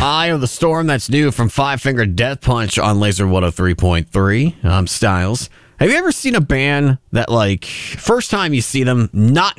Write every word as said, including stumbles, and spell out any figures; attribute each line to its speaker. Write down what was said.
Speaker 1: Eye of the Storm, that's new from Five Finger Death Punch on Laser one oh three point three. I'm Styles. Have you ever seen a band that, like, first time you see them, not